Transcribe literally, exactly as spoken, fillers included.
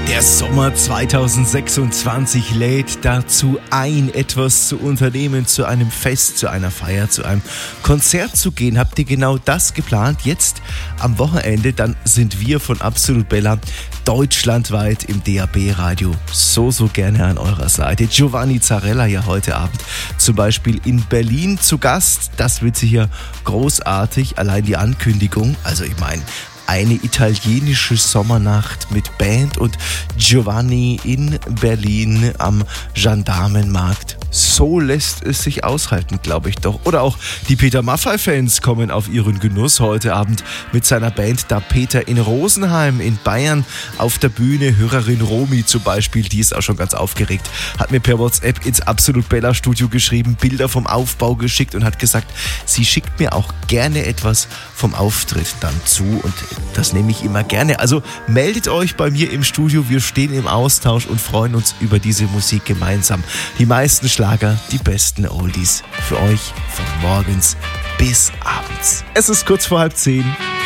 Der Sommer zweitausendsechsundzwanzig lädt dazu ein, etwas zu unternehmen, zu einem Fest, zu einer Feier, zu einem Konzert zu gehen. Habt ihr genau das geplant? Jetzt am Wochenende, dann sind wir von Absolut Bella deutschlandweit im D A B-Radio so, so gerne an eurer Seite. Giovanni Zarella ja heute Abend zum Beispiel in Berlin zu Gast. Das wird sicher großartig, allein die Ankündigung. Also ich meine, eine italienische Sommernacht mit Band und Giovanni in Berlin am Gendarmenmarkt. So lässt es sich aushalten, glaube ich doch. Oder auch die Peter Maffay-Fans kommen auf ihren Genuss heute Abend mit seiner Band Da Peter in Rosenheim in Bayern auf der Bühne. Hörerin Romi zum Beispiel, die ist auch schon ganz aufgeregt, hat mir per WhatsApp ins Absolut Bella Studio geschrieben, Bilder vom Aufbau geschickt und hat gesagt, sie schickt mir auch gerne etwas vom Auftritt dann zu und das nehme ich immer gerne. Also meldet euch bei mir im Studio, wir stehen im Austausch und freuen uns über diese Musik gemeinsam. Die meisten Schlager, die besten Oldies für euch von morgens bis abends. Es ist kurz vor halb zehn.